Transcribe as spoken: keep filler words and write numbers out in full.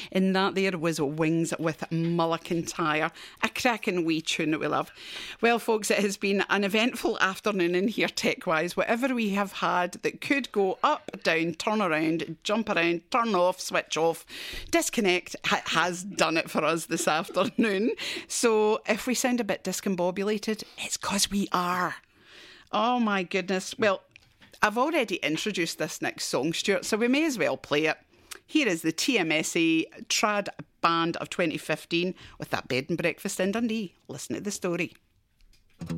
And that there was Wings with Mulla Kintyre, a cracking wee tune that we love. Well, folks, it has been an eventful afternoon in here tech-wise. Whatever we have had that could go up, down, turn around, jump around, turn off, switch off, disconnect, ha- has done it for us this afternoon. So if we sound a bit discombobulated, it's because we are. Oh my goodness. Well, I've already introduced this next song, Stuart, so we may as well play it. Here is the T M S A Trad Band of twenty fifteen with that bed and breakfast in Dundee. Listen to the story.